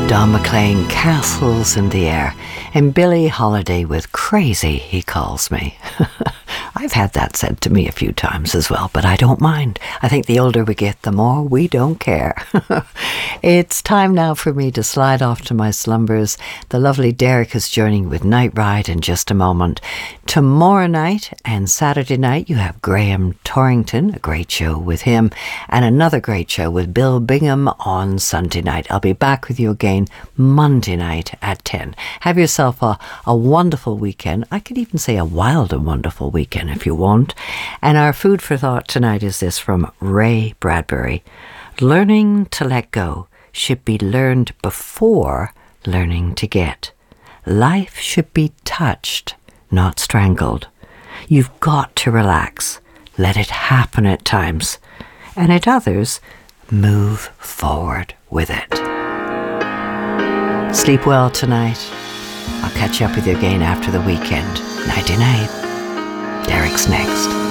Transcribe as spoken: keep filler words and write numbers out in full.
Don McLean, Castles in the Air, and Billie Holiday with Crazy, He Calls Me. I've had that said to me a few times as well, but I don't mind. I think the older we get, the more we don't care. It's time now for me to slide off to my slumbers. The lovely Derek is joining with Night Ride in just a moment. Tomorrow night and Saturday night, you have Graham Torrington, a great show with him, and another great show with Bill Bingham on Sunday night. I'll be back with you again Monday night at ten. Have yourself a, a wonderful weekend. I could even say a wild and wonderful weekend if you want. And our food for thought tonight is this from Ray Bradbury. Learning to let go should be learned before learning to get. Life should be touched, not strangled. You've got to relax. Let it happen at times. And at others, move forward with it. Sleep well tonight. I'll catch up with you again after the weekend. Nighty night. Derek's next.